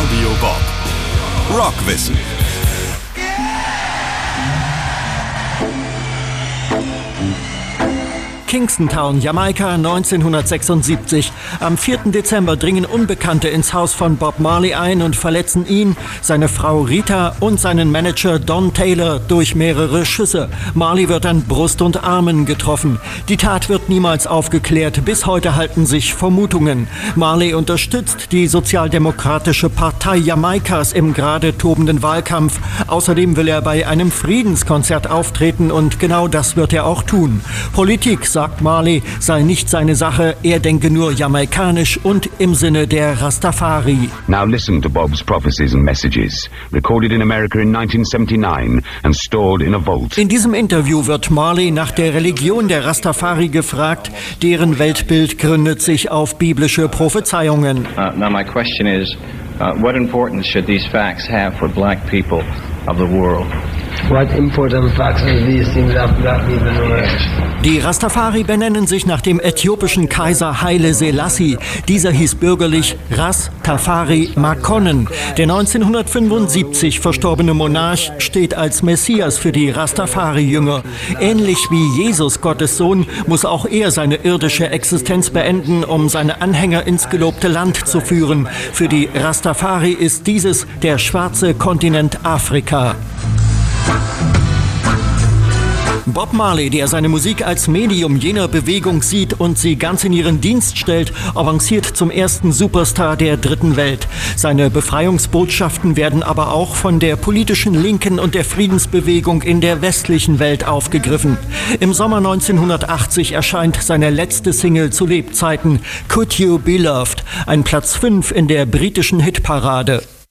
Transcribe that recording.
Radio Bob. Rockwissen. Kingston Town, Jamaika, 1976. Am 4. Dezember dringen Unbekannte ins Haus von Bob Marley ein und verletzen ihn, seine Frau Rita und seinen Manager Don Taylor durch mehrere Schüsse. Marley wird an Brust und Armen getroffen. Die Tat wird niemals aufgeklärt. Bis heute halten sich Vermutungen. Marley unterstützt die Sozialdemokratische Partei Jamaikas im gerade tobenden Wahlkampf. Außerdem will er bei einem Friedenskonzert auftreten und genau das wird er auch tun. Politik, sagt Marley, sei nicht seine Sache, er denke nur jamaikanisch und im Sinne der Rastafari. Now listen to Bob's prophecies and messages, recorded in America in 1979 and stored in a vault. In diesem Interview wird Marley nach der Religion der Rastafari gefragt, deren Weltbild gründet sich auf biblische Prophezeiungen. Now my question is, what importance should these facts have for black people of the world? What important facts do these things have black people in the world? Die Rastafari benennen sich nach dem äthiopischen Kaiser Haile Selassie. Dieser hieß bürgerlich Ras Tafari Makonnen. Der 1975 verstorbene Monarch steht als Messias für die Rastafari-Jünger. Ähnlich wie Jesus, Gottes Sohn, muss auch er seine irdische Existenz beenden, um seine Anhänger ins gelobte Land zu führen. Für die Rastafari ist dieses der schwarze Kontinent Afrika. Bob Marley, der seine Musik als Medium jener Bewegung sieht und sie ganz in ihren Dienst stellt, avanciert zum ersten Superstar der dritten Welt. Seine Befreiungsbotschaften werden aber auch von der politischen Linken und der Friedensbewegung in der westlichen Welt aufgegriffen. Im Sommer 1980 erscheint seine letzte Single zu Lebzeiten, Could You Be Loved, ein Platz 5 in der britischen Hitparade.